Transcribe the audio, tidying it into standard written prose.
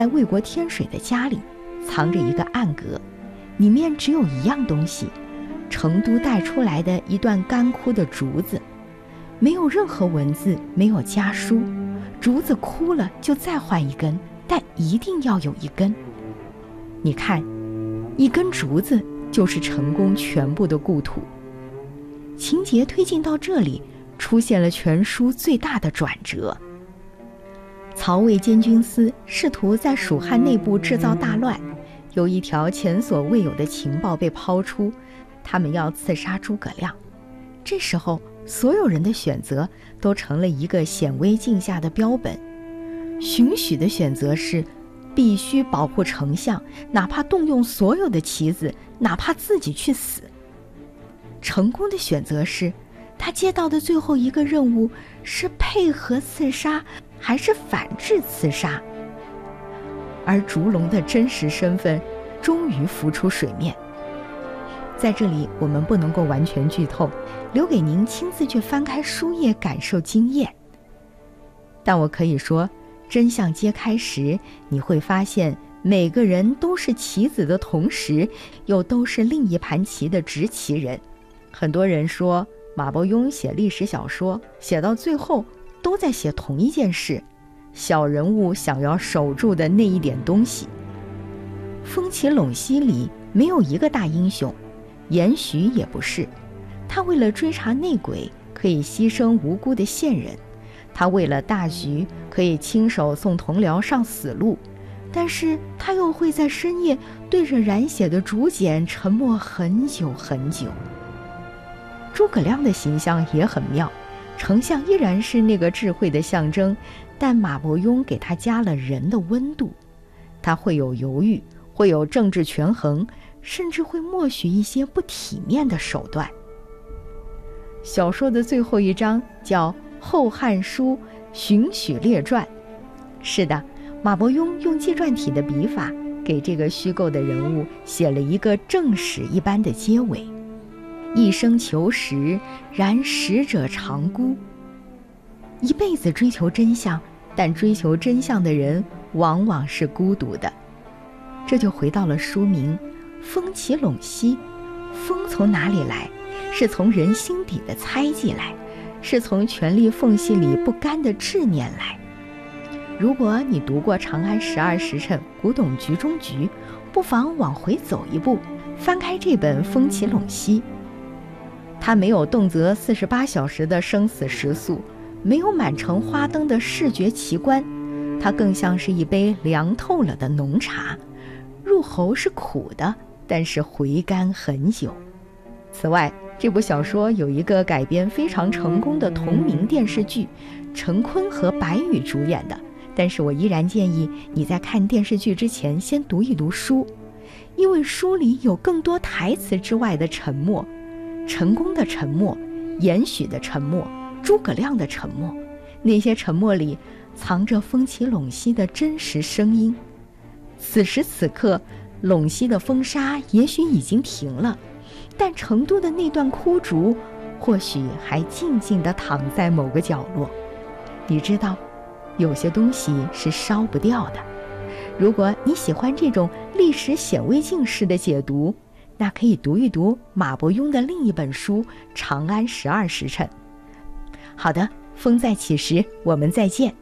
在魏国天水的家里藏着一个暗格，里面只有一样东西，成都带出来的一段干枯的竹子，没有任何文字，没有家书，竹子枯了就再换一根，但一定要有一根。你看，一根竹子就是成功全部的故土。情节推进到这里，出现了全书最大的转折。曹魏监军司试图在蜀汉内部制造大乱，有一条前所未有的情报被抛出，他们要刺杀诸葛亮。这时候所有人的选择都成了一个显微镜下的标本。荀彧的选择是必须保护丞相，哪怕动用所有的棋子，哪怕自己去死。成功的选择是他接到的最后一个任务是配合刺杀还是反制刺杀。而烛龙的真实身份终于浮出水面。在这里我们不能够完全剧透，留给您亲自去翻开书页感受经验。但我可以说，真相揭开时，你会发现每个人都是棋子的同时，又都是另一盘棋的执棋人。很多人说马伯庸写历史小说，写到最后都在写同一件事，小人物想要守住的那一点东西。风起陇西里没有一个大英雄，严许也不是。他为了追查内鬼，可以牺牲无辜的线人，他为了大局可以亲手送同僚上死路，但是他又会在深夜对着染血的竹简沉默很久很久。诸葛亮的形象也很妙，丞相依然是那个智慧的象征，但马伯庸给他加了人的温度。他会有犹豫，会有政治权衡，甚至会默许一些不体面的手段。小说的最后一章叫《后汉书·荀彧列传》。是的，马伯庸用纪传体的笔法，给这个虚构的人物写了一个正史一般的结尾。一生求实，然实者长孤。一辈子追求真相，但追求真相的人往往是孤独的。这就回到了书名风起陇西。风从哪里来？是从人心底的猜忌来，是从权力缝隙里不甘的执念来。如果你读过《长安十二时辰》古董局中局，不妨往回走一步，翻开这本《风起陇西》。它没有动辄48小时的生死时速，没有满城花灯的视觉奇观，它更像是一杯凉透了的浓茶，入喉是苦的，但是回甘很久。此外，这部小说有一个改编非常成功的同名电视剧，陈坤和白宇主演的，但是我依然建议你在看电视剧之前先读一读书，因为书里有更多台词之外的沉默，成功的沉默，严许的沉默，诸葛亮的沉默，那些沉默里藏着风起陇西的真实声音。此时此刻，陇西的风沙也许已经停了，但成都的那段枯竹或许还静静地躺在某个角落。你知道，有些东西是烧不掉的。如果你喜欢这种历史显微镜式的解读，那可以读一读马伯庸的另一本书《长安十二时辰》。好的，风再起时，我们再见。